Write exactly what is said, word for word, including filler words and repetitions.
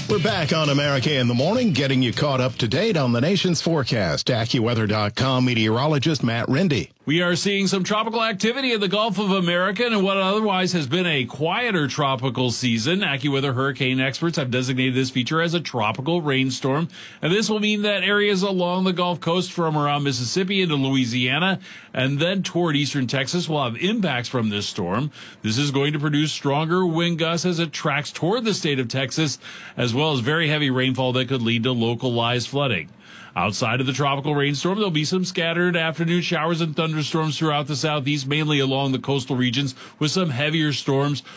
We're back on America in the Morning, getting you caught up to date on the nation's forecast. AccuWeather dot com meteorologist Matt Rindy. We are seeing some tropical activity in the Gulf of America and what otherwise has been a quieter tropical season. AccuWeather hurricane experts have designated this feature as a tropical rainstorm, and this will mean that areas along the Gulf Coast from around Mississippi into Louisiana and then toward eastern Texas will have impacts from this storm. This is going to produce stronger wind gusts as it tracks toward the state of Texas, as well as very heavy rainfall that could lead to localized flooding. Outside of the tropical rainstorm, there'll be some scattered afternoon showers and thunderstorms throughout the southeast, mainly along the coastal regions, with some heavier storms